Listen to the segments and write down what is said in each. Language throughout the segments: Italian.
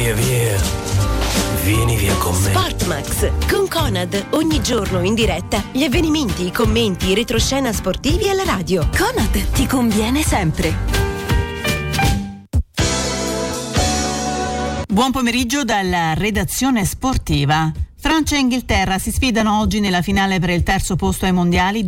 Via, via. Vieni via con me. Sportmax con Conad, ogni giorno in diretta gli avvenimenti, i commenti, i retroscena sportivi alla radio. Conad ti conviene sempre. Buon pomeriggio dalla redazione sportiva. Francia e Inghilterra si sfidano oggi nella finale per il terzo posto ai mondiali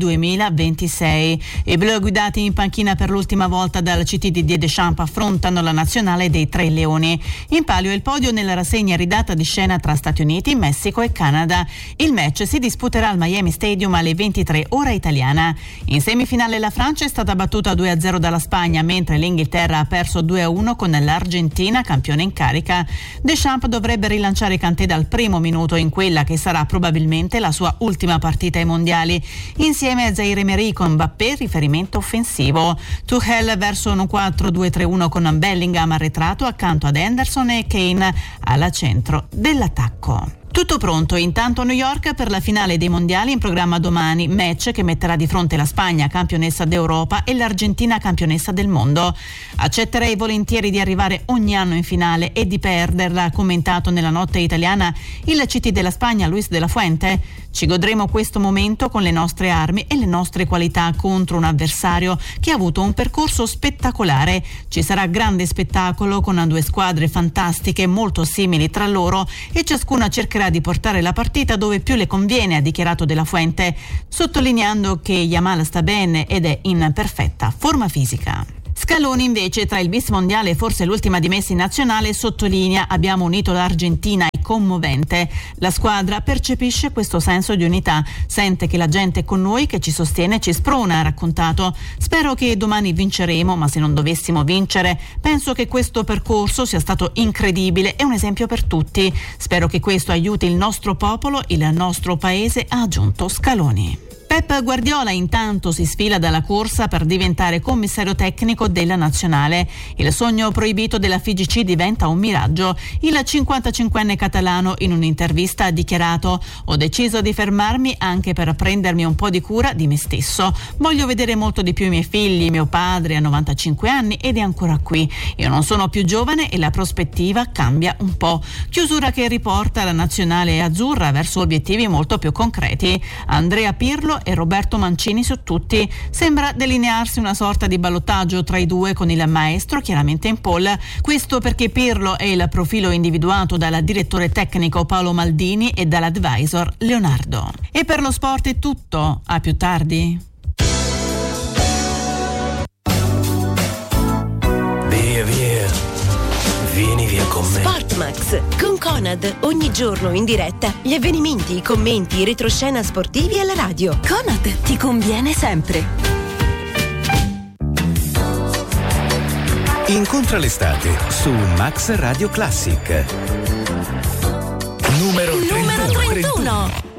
2026. I blu, guidati in panchina per l'ultima volta dal CT di Didier Deschamps, affrontano la nazionale dei Tre Leoni. In palio il podio nella rassegna ridata di scena tra Stati Uniti, Messico e Canada. Il match si disputerà al Miami Stadium alle 23 ora italiana. In semifinale la Francia è stata battuta 2-0 dalla Spagna, mentre l'Inghilterra ha perso 2-1 con l'Argentina, campione in carica. Deschamps dovrebbe rilanciare Kanté dal primo minuto in quella che sarà probabilmente la sua ultima partita ai mondiali, insieme a Zaire Emery con Mbappé, riferimento offensivo. Tuchel verso un 4-2-3-1 con Bellingham arretrato accanto ad Henderson e Kane alla centro dell'attacco. Tutto pronto intanto a New York per la finale dei mondiali in programma domani, match che metterà di fronte la Spagna, campionessa d'Europa, e l'Argentina, campionessa del mondo. Accetterei volentieri di arrivare ogni anno in finale e di perderla, ha commentato nella notte italiana il CT della Spagna Luis de la Fuente. Ci godremo questo momento con le nostre armi e le nostre qualità contro un avversario che ha avuto un percorso spettacolare. Ci sarà grande spettacolo con due squadre fantastiche molto simili tra loro e ciascuna cercherà di portare la partita dove più le conviene, ha dichiarato De La Fuente, sottolineando che Yamal sta bene ed è in perfetta forma fisica. Scaloni invece, tra il bis mondiale e forse l'ultima di Messi in nazionale, sottolinea: abbiamo unito l'Argentina, è commovente. La squadra percepisce questo senso di unità, sente che la gente è con noi, che ci sostiene, ci sprona, ha raccontato. Spero che domani vinceremo, ma se non dovessimo vincere, penso che questo percorso sia stato incredibile e un esempio per tutti. Spero che questo aiuti il nostro popolo, il nostro paese, ha aggiunto Scaloni. Pep Guardiola intanto si sfila dalla corsa per diventare commissario tecnico della nazionale. Il sogno proibito della FIGC diventa un miraggio. Il 55enne catalano in un'intervista ha dichiarato: ho deciso di fermarmi anche per prendermi un po' di cura di me stesso. Voglio vedere molto di più i miei figli. Mio padre ha 95 anni ed è ancora qui. Io non sono più giovane e la prospettiva cambia un po'. Chiusura che riporta la nazionale azzurra verso obiettivi molto più concreti. Andrea Pirlo e Roberto Mancini su tutti. Sembra delinearsi una sorta di ballottaggio tra i due, con il maestro chiaramente in pole. Questo perché Pirlo è il profilo individuato dal direttore tecnico Paolo Maldini e dall'advisor Leonardo. E per lo sport è tutto. A più tardi. Via, via. Vieni via con me. Sportmax con Conad, ogni giorno in diretta gli avvenimenti, i commenti, i retroscena sportivi alla radio. Conad ti conviene sempre. Incontra l'estate su Max Radio Classic. Numero 31.